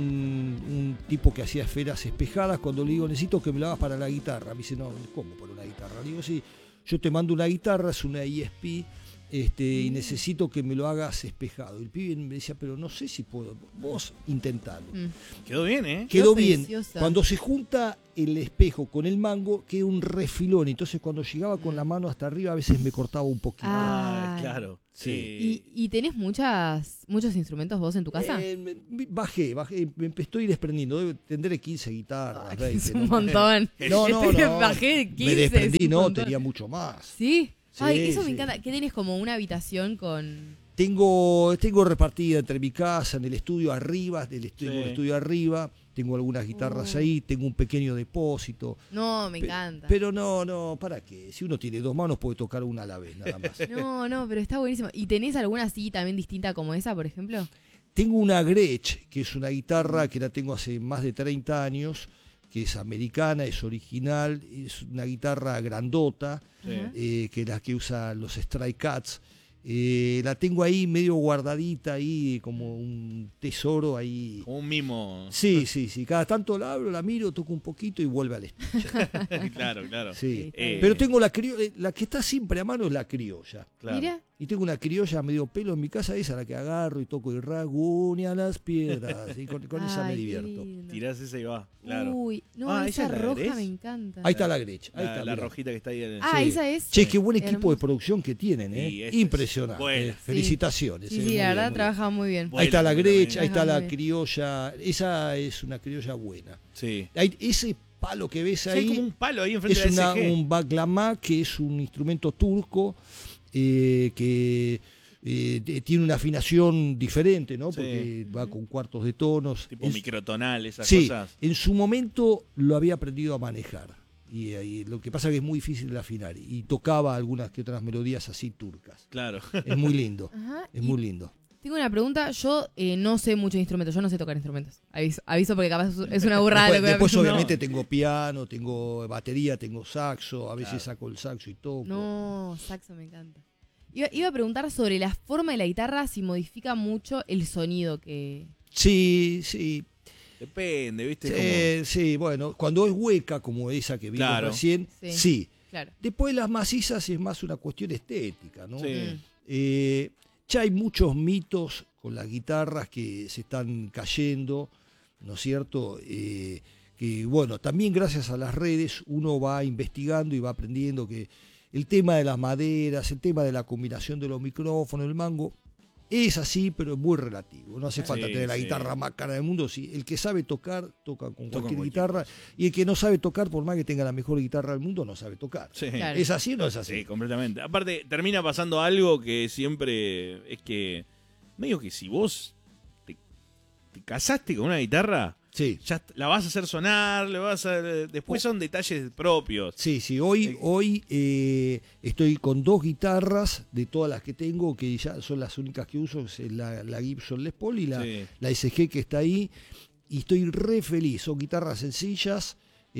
un tipo que hacía esferas espejadas. Cuando le digo, necesito que me la hagas para la guitarra. Me dice, no, ¿cómo para una guitarra? Le digo, sí, yo te mando una guitarra, es una ESP, y necesito que me lo hagas espejado. El pibe me decía, pero no sé si puedo. Vos intentalo. Quedó bien, ¿eh? Quedó bien. Preciosa. Cuando se junta el espejo con el mango, queda un refilón. Entonces, cuando llegaba con la mano hasta arriba, a veces me cortaba un poquito. Ah, Ay. claro. Sí. ¿Y tenés muchos instrumentos vos en tu casa? Bajé, me estoy desprendiendo. Tendré 15 guitarras, 20. Es un ¿no? montón. No, Bajé 15. me desprendí, es un no, montón. tenía mucho más. ¿Sí? Ay, Sí, eso sí. me encanta. ¿Qué tenés como una habitación con...? Tengo repartida entre mi casa, en el estudio arriba, tengo el estudio arriba, tengo algunas guitarras ahí, tengo un pequeño depósito. No, me encanta. Pero no, ¿para qué? Si uno tiene 2 manos puede tocar una a la vez, nada más. No, pero está buenísimo. ¿Y tenés alguna así también distinta como esa, por ejemplo? Tengo una Gretsch, que es una guitarra que la tengo hace más de 30 años, que es americana, es original, es una guitarra grandota, Ajá. que es la que usan los Stray Cats. La tengo ahí medio guardadita, ahí como un tesoro ahí. Como un mimo. Sí. Cada tanto la abro, la miro, toco un poquito y vuelve al estuche. Claro. Sí. Está Pero tengo la criolla, la que está siempre a mano es la criolla. Claro. Mira. Y tengo una criolla medio pelo en mi casa, esa la que agarro y toco y raguña las piedras. Y con esa me Ay, qué divierto. lindo. Tirás esa y va. Claro. Uy, no, Ah, esa ¿esa es la roja Gretsch? me encanta. Ahí está la Gretsch. Ahí La, está, la mirá. rojita que está ahí. Ah, Sí. esa es. Che, qué buen equipo Hermoso. de producción que tienen, ¿eh? Sí, este Impresionante. es bueno. Felicitaciones. Sí, muy la bien, verdad muy trabaja muy bien. Bueno. Ahí está la Gretsch, también. ahí está la Ajá, muy criolla. Esa es una criolla buena. Sí. Ese palo que ves Sí, hay ahí como un palo ahí enfrente es de la SG. un baklama, que es un instrumento turco que tiene una afinación diferente, ¿no? Sí. Porque va con cuartos de tonos. Tipo microtonal, esas Sí, cosas. en su momento lo había aprendido a manejar. Y lo que pasa es que es muy difícil de afinar. Y tocaba algunas que otras melodías así turcas. Claro. Es muy lindo. Ajá. Es y muy lindo. tengo una pregunta. Yo no sé mucho de instrumentos. Yo no sé tocar instrumentos. Aviso porque capaz es una burrada. Después, lo que después voy a obviamente tengo piano, tengo batería, tengo saxo. A veces Claro. saco el saxo y toco. No, saxo me encanta. Iba a preguntar sobre la forma de la guitarra, si modifica mucho el sonido que... Sí. Depende, ¿viste? Sí, bueno, cuando es hueca, como esa que vimos Claro. recién, Sí. sí. Claro. Después las macizas es más una cuestión estética, ¿no? Sí. Ya hay muchos mitos con las guitarras que se están cayendo, ¿no es cierto? Que bueno, también gracias a las redes uno va investigando y va aprendiendo que el tema de las maderas, el tema de la combinación de los micrófonos, el mango, es así, pero es muy relativo. No hace falta Sí, tener la sí. guitarra más cara del mundo. Sí, el que sabe tocar, toca con cualquier cualquier guitarra. Y el que no sabe tocar, por más que tenga la mejor guitarra del mundo, no sabe tocar. Sí. Claro. ¿Es así o no es así? Sí, completamente. Aparte, termina pasando algo que siempre es que, medio que si vos te casaste con una guitarra, Sí. ya la vas a hacer sonar, después son detalles propios. Sí, hoy estoy con 2 guitarras de todas las que tengo, que ya son las únicas que uso, es la Gibson Les Paul y la SG que está ahí, y estoy re feliz. Son guitarras sencillas,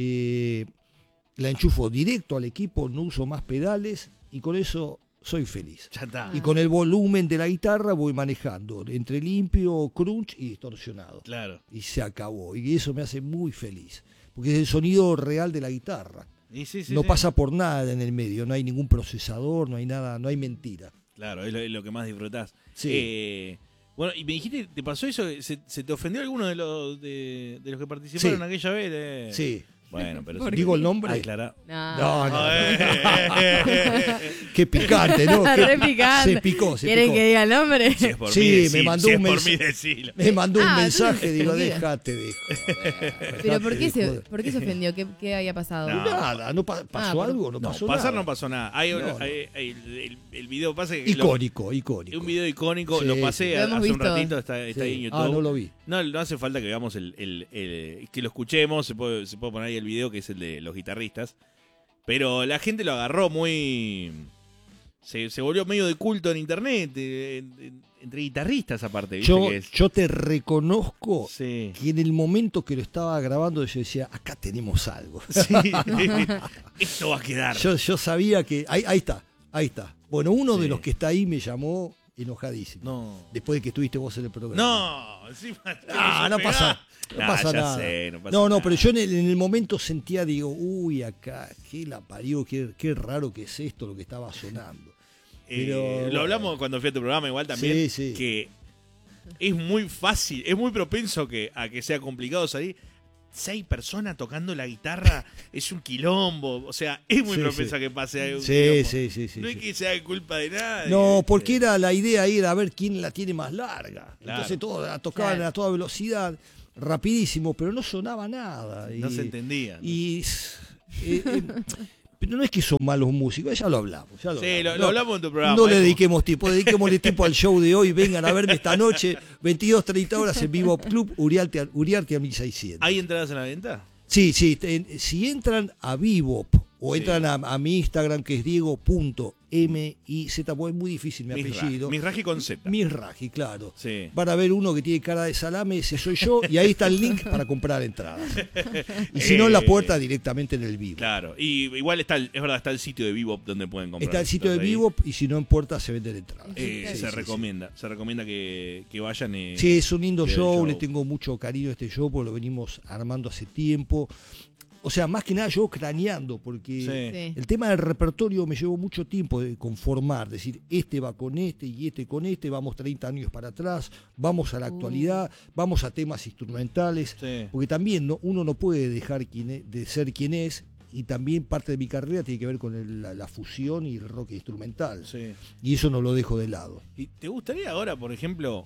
la enchufo directo al equipo, no uso más pedales, y con eso soy feliz. Ya está. Y con el volumen de la guitarra voy manejando entre limpio, crunch y distorsionado. Claro. Y se acabó. Y eso me hace muy feliz. Porque es el sonido real de la guitarra. Y sí, No sí. pasa por nada en el medio. No hay ningún procesador, no hay nada, no hay mentira. Claro, es lo que más disfrutás. Sí. Bueno, y me dijiste, ¿te pasó eso? ¿Se te ofendió alguno de los que participaron Sí. aquella vez? Sí. Bueno, pero ¿Por sí. ¿Digo el nombre? Aclará. No. No. Eh. Qué picante, ¿no? Re picante. Se picó. ¿Quieren que diga el nombre? Si es por Sí, mí, me decilo. mandó Si un es por mí, mensaje. decilo. Me mandó un Ah, mensaje, sí, digo, ofendida. déjate de joder. ¿Pero por qué, Dejate de joder. por qué se ofendió? ¿Qué había pasado? No. Nada, no pasó pero- algo, no No, pasó pasar nada. no pasó nada. Hay, No, no. el video pasa que Icónico. un video icónico, Sí, lo pasé sí. Lo hemos hace un visto. ratito, está Sí. ahí en YouTube. Ah, no lo vi. No hace falta que veamos que lo escuchemos, se puede poner ahí el video que es el de los guitarristas. Pero la gente lo agarró muy... Se volvió medio de culto en internet, entre guitarristas aparte, ¿viste? Yo, que es? yo te reconozco Sí. que en el momento que lo estaba grabando yo decía, acá tenemos algo. Sí. Esto va a quedar. Yo sabía que... Ahí está. Bueno, uno Sí. de los que está ahí me llamó enojadísimo. No. Después de que estuviste vos en el programa. No, encima No pasa, no pasa ya nada. sé, no pasa no, nada. pero yo en el momento sentía, digo, uy, acá, qué la parió, qué raro que es esto lo que estaba sonando. Pero, lo hablamos cuando fui a tu programa igual también, Sí, sí. que es muy fácil, es muy propenso a que sea complicado salir. 6 personas tocando la guitarra es un quilombo, o sea, es muy Sí, propenso sí. a que pase un Sí, quilombo. sí. No es que sea culpa de nadie. No, porque era la idea era ver quién la tiene más larga. Claro. Entonces todos la tocaban Claro. a toda velocidad, rapidísimo, pero no sonaba nada. No se entendía. Y pero no es que son malos músicos, ya lo hablamos. Ya lo Sí, hablamos. lo hablamos en tu programa. No le Eco. dediquemos tiempo, dediquémosle tiempo al show de hoy. Vengan a verme esta noche, 22:30 horas en Vivo Club, Uriarte a 1600. ¿Hay entradas en la venta? Sí, si entran a Vivo o Sí. entran a mi Instagram, que es diego.miz, pues es muy difícil mi apellido. Misraji con Z. Misraji, claro. Sí. Van a ver uno que tiene cara de salame, ese soy yo, y ahí está el link para comprar entradas. Y si no, en la puerta directamente en el Vivo. Claro. Y igual es verdad, está el sitio de Vivo donde pueden comprar. Está el sitio de entradas ahí. Vivo y si no en puerta se venden entradas. Se recomienda que vayan. Sí, es un lindo que el show, le tengo mucho cariño a este show porque lo venimos armando hace tiempo. O sea, más que nada yo craneando, porque Sí. Sí. el tema del repertorio me llevó mucho tiempo de conformar, decir, este va con este y este con este, vamos 30 años para atrás, vamos a la actualidad, vamos a temas instrumentales, Sí. porque también uno no puede dejar de ser quien es, y también parte de mi carrera tiene que ver con la fusión y el rock instrumental, Sí. y eso no lo dejo de lado. ¿Y te gustaría ahora, por ejemplo,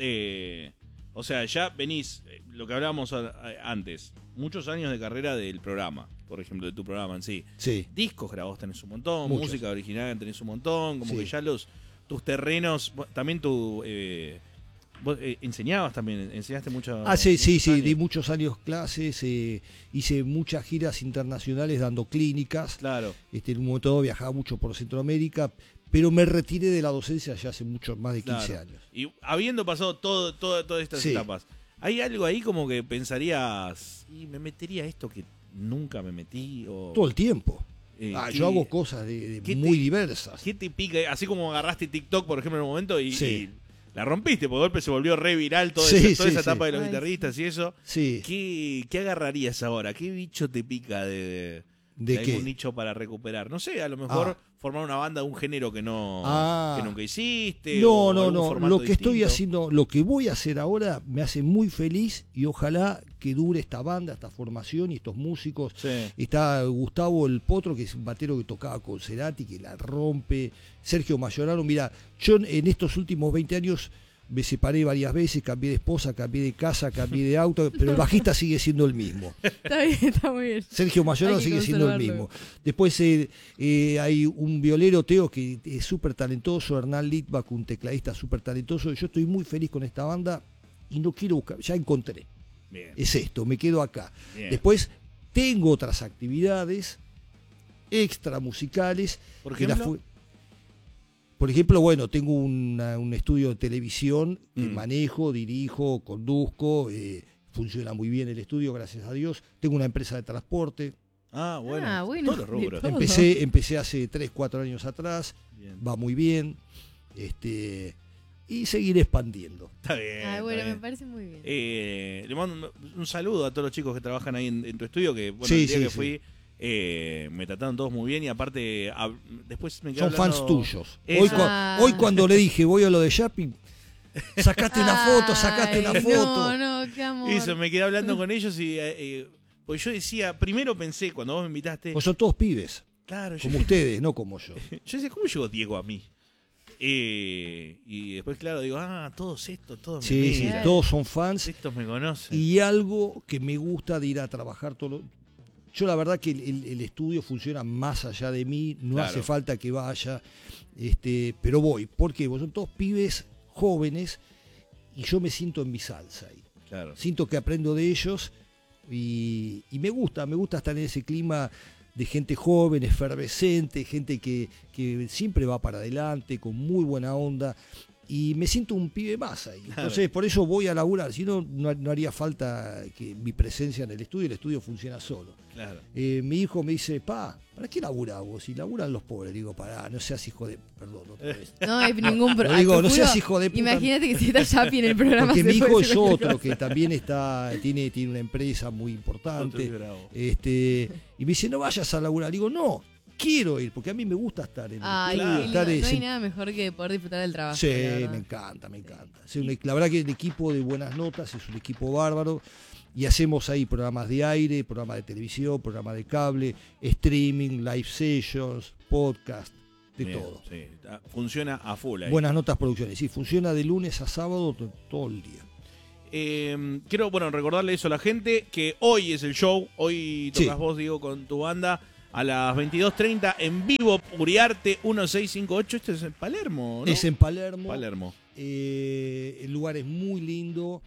o sea, ya venís, lo que hablábamos antes, muchos años de carrera del programa, por ejemplo, de tu programa en sí. Sí. Discos grabados tenés un montón, Muchos. música original tenés un montón, como Sí. que ya tus terrenos, también vos enseñabas también, enseñaste mucho. Sí, muchos años. di muchos años clases, hice muchas giras internacionales dando clínicas. Claro. En un momento dado viajaba mucho por Centroamérica, pero me retiré de la docencia ya hace más de 15 Claro. años. Y habiendo pasado todas estas Sí. etapas, ¿hay algo ahí como que pensarías, y me metería a esto que nunca me metí? O, Todo el tiempo. ¿qué- Yo hago cosas qué muy te- diversas. ¿Qué te pica? Así como agarraste TikTok, por ejemplo, en un momento y, Sí. y la rompiste, por golpe se volvió re viral toda Sí, esa sí, etapa sí. de los Ay, guitarristas y eso. Sí. ¿Qué agarrarías ahora? ¿Qué bicho te pica de ¿De qué? algún nicho para recuperar? No sé, a lo mejor formar una banda de un género que que nunca hiciste. No, o no, algún no. formato Lo que estoy distinto. haciendo, lo que voy a hacer ahora me hace muy feliz y ojalá que dure esta banda, esta formación y estos músicos. Sí. Está Gustavo el Potro, que es un batero que tocaba con Cerati, que la rompe. Sergio Mayorano, mira, yo en estos últimos 20 años me separé varias veces, cambié de esposa, cambié de casa, cambié de auto, pero el bajista sigue siendo el mismo. Está bien, está muy bien. Sergio Mayorano Hay que sigue siendo el conservarlo. mismo. Después hay un violero, Teo, que es súper talentoso, Hernán Litvak, un tecladista súper talentoso. Yo estoy muy feliz con esta banda y no quiero buscar, ya encontré. Bien. Es esto, me quedo acá. Bien. Después tengo otras actividades extra musicales. Por que las ejemplo. Por ejemplo, bueno, tengo un estudio de televisión que Mm. manejo, dirijo, conduzco, funciona muy bien el estudio, gracias a Dios. Tengo una empresa de transporte. Ah, bueno. Ah, bueno, Todos los rubros. de todo. Empecé hace 3, 4 años atrás, Bien. va muy bien. Y seguiré expandiendo. Está bien. Ay, está bueno, bien. me parece muy bien. Le mando un saludo a todos los chicos que trabajan ahí en tu estudio, que bueno, Sí, el día sí, que sí. fui me trataron todos muy bien y aparte después me quedé Son hablando- fans tuyos. Eso. Hoy cuando le dije voy a lo de Shopping, sacaste una foto, sacaste una Ay, foto. No, qué amor. Eso, me quedé hablando con ellos y pues yo decía, primero pensé cuando vos me invitaste, Pues son todos pibes, claro, yo, como ustedes, no como yo. yo decía, ¿cómo llegó Diego a mí? Y después, claro, digo, todos estos, todos me Sí, sí, miran, todos son fans. estos me conocen. Y algo que me gusta de ir a trabajar yo la verdad que el estudio funciona más allá de mí, no Claro. hace falta que vaya, pero voy, porque son todos pibes jóvenes y yo me siento en mi salsa ahí. Claro. Siento que aprendo de ellos y me gusta estar en ese clima de gente joven, efervescente, gente que siempre va para adelante, con muy buena onda. Y me siento un pibe más ahí. Claro. Entonces, por eso voy a laburar. Si no, no haría falta que mi presencia en el estudio funciona solo. Claro. Mi hijo me dice, ¿para qué laburás vos? Si laburan los pobres. Digo, no seas hijo de... Perdón, otra vez. No hay ningún Lo problema. digo, no seas hijo de puta. Imagínate que si está Yapi en el programa. Porque se mi hijo puede es decir cualquier otro, cosa. que también tiene una empresa muy Otro importante. bravo. Y me dice, no vayas a laburar. Digo, no, quiero ir, porque a mí me gusta estar en el Ay, estudio, qué lindo. estar No hay nada mejor que poder disfrutar del trabajo. Sí, la verdad. me encanta, me encanta. Sí, la verdad que el equipo de Buenas Notas es un equipo bárbaro y hacemos ahí programas de aire, programas de televisión, programas de cable, streaming, live sessions, podcast, de Bien, todo. sí, funciona a full ahí. Buenas Notas Producciones, sí, funciona de lunes a sábado todo el día. Quiero recordarle eso a la gente, que hoy es el show, hoy tocas Sí. vos, Diego, con tu banda a las 22:30 en vivo, Uriarte 1658, esto es en Palermo, ¿no? Es en Palermo. Palermo. El lugar es muy lindo.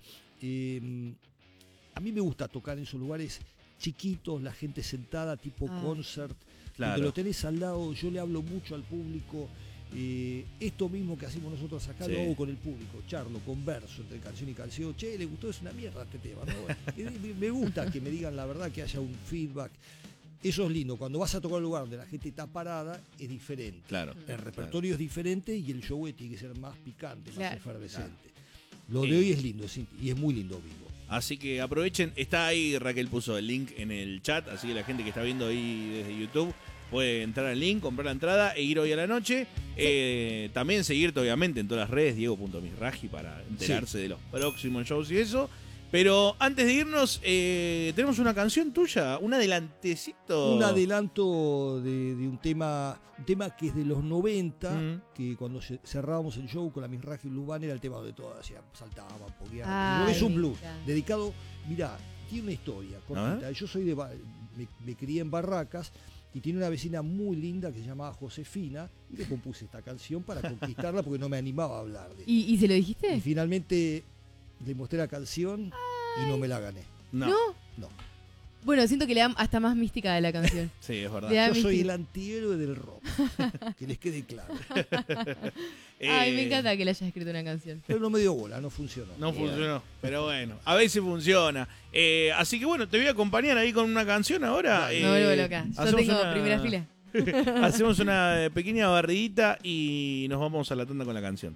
A mí me gusta tocar en esos lugares chiquitos, la gente sentada, tipo concert. Claro. Donde lo tenés al lado, yo le hablo mucho al público. Esto mismo que hacemos nosotros acá Sí. lo hago con el público, charlo, converso entre canción y canción. Che, le gustó, es una mierda este tema, ¿no? Me gusta que me digan la verdad, que haya un feedback. Eso es lindo. Cuando vas a tocar un lugar donde la gente está parada, es diferente. Claro. El repertorio es diferente y el show tiene que ser más picante, más Claro. efervescente. Lo de hoy es lindo, y es muy lindo vivo. Así que aprovechen, está ahí, Raquel puso el link en el chat, así que la gente que está viendo ahí desde YouTube puede entrar al link, comprar la entrada e ir hoy a la noche. También seguirte obviamente en todas las redes, diego.misraji, para enterarse de los próximos shows y eso. Pero antes de irnos, tenemos una canción tuya, un adelantecito. Un adelanto de un tema que es de los 90, que cuando cerrábamos el show con la Misraji Blues Band era el tema donde todos saltaban, pogueaban. Ay, Es un me blues encanta. dedicado, mirá, tiene una historia cortita. Yo soy me crié en Barracas y tiene una vecina muy linda que se llamaba Josefina y le compuse esta canción para conquistarla porque no me animaba a hablar de ella. ¿Y se lo Y dijiste? finalmente le mostré la canción y no me la gané. No. No. Bueno, siento que le da hasta más mística de la canción. Sí, es verdad. Le da Yo soy mística. el antihéroe del rock. Que les quede claro. Ay, me encanta que le hayas escrito una canción. Pero no me dio bola, no funcionó. No funcionó, pero bueno, a veces funciona. Así que bueno, te voy a acompañar ahí con una canción ahora. Me vuelvo loca. Yo hacemos tengo una- primera fila. Hacemos una pequeña barridita y nos vamos a la tanda con la canción.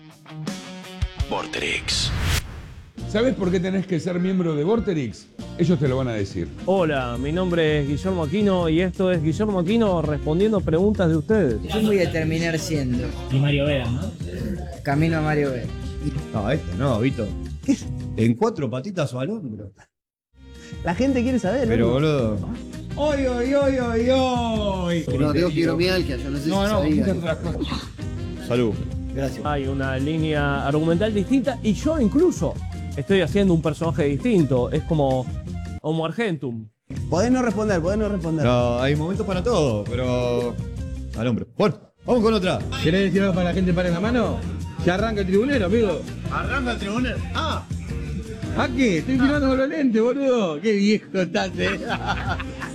Vorterix. ¿Sabes por qué tenés que ser miembro de Vorterix? Ellos te lo van a decir. Hola, mi nombre es Guillermo Aquino y esto es Guillermo Aquino respondiendo preguntas de ustedes. Yo voy a terminar siendo. Y Mario Vera, ¿no? Camino a Mario Vera. No, no, Vito. ¿Qué es? ¿En 4 patitas o al hombro? La gente quiere saber. Pero, ¿no? boludo. ¡Oy, oy, oy, oy, oy! No, digo fibromialgia, yo no sé si No, sabía. muchas otras cosas. Salud. Gracias. Hay una línea argumental distinta y yo incluso estoy haciendo un personaje distinto. Es como Homo Argentum. Podés no responder, podés no responder. No, hay momentos para todo, pero. Al hombro. Bueno, vamos con otra. ¿Querés decir algo para la gente para en la mano? Que arranca el tribunero, amigo. Arranca el tribunal. ¡Ah! ¿A qué? Estoy mirando con los lentes, boludo. Qué viejo estás,